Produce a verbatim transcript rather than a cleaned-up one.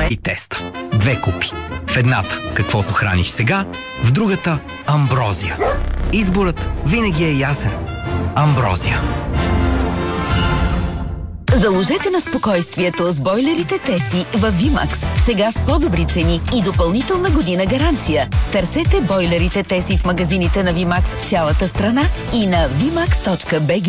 и теста. Две купи. В едната каквото храниш сега, в другата амброзия. Изборът винаги е ясен. Амброзия. Заложете на спокойствието с бойлерите Теси във Вимакс. Сега с по-добри цени и допълнителна година гаранция. Търсете бойлерите Теси в магазините на Вимакс в цялата страна и на вимакс точка бг.